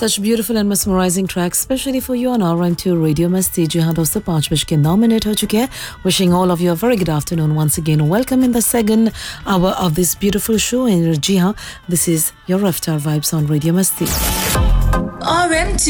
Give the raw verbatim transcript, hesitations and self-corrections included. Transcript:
Such beautiful and mesmerizing tracks, especially for you on R M two Radio Masti. जी हाँ दोस्तों, पाँच बज के नौ मिनट हो चुके हैं. Wishing all of you a very good afternoon once again. Welcome in the second hour of this beautiful show. And जी हाँ, this is your Raftar Vibes on Radio Masti. R M two